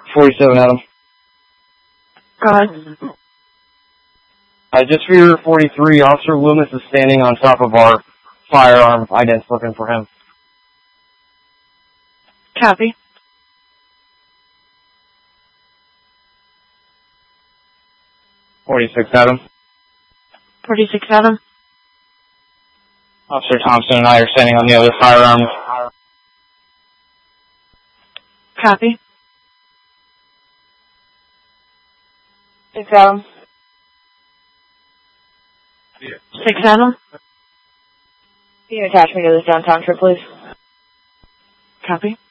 47, Adam. Go ahead. Just for your 43, Officer Loomis is standing on top of our firearm idents looking for him. Copy. Adam. 46, Adam. Officer Thompson and I are standing on the other firearm. Copy. 6 Adam. 6 Adam. Can you attach me to this downtown trip, please? Copy.